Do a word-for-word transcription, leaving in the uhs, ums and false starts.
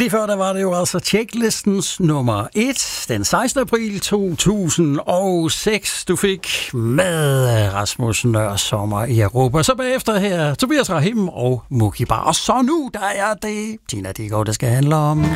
Lige før der var det jo altså checklistens nummer et, den sekstende april to tusind og seks. Du fik med Rasmus Nørsommer i Europa. Så bagefter her Tobias Rahim og Mukibar. Og så nu, der er det Tina Dickow, der skal handle om.